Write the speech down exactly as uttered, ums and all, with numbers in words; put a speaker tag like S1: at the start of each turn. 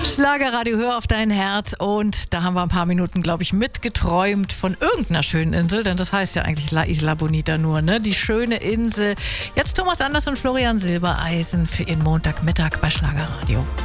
S1: Schlagerradio, hör auf dein Herz. Und da haben wir ein paar Minuten, glaube ich, mitgeträumt von irgendeiner schönen Insel, denn das heißt ja eigentlich La Isla Bonita nur, ne? Die schöne Insel. Jetzt Thomas Anders und Florian Silbereisen für ihren Montagmittag bei Schlagerradio.